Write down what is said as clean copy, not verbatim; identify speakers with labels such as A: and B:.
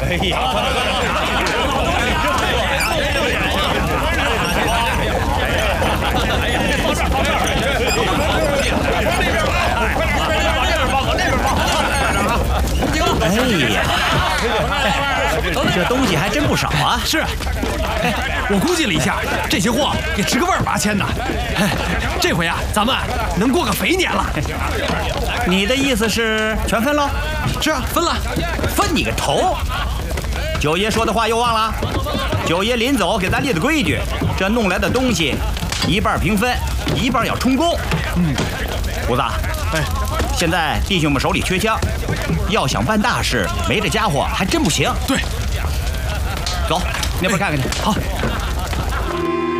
A: 哎呀！
B: 哎呀，这东西还真不少啊！
C: 是，哎，我估计了一下，这些货也值个万8千呢。哎，这回啊，咱们能过个肥年了。
B: 你的意思是全分喽？
C: 是啊，分了。
B: 分你个头！九爷说的话又忘了？九爷临走给咱立的规矩，这弄来的东西，一半平分，一半要充公。胡子，
C: 哎，
B: 现在弟兄们手里缺枪，要想办大事，没这家伙还真不行。
C: 对，
B: 走，那边看看去。
C: 好。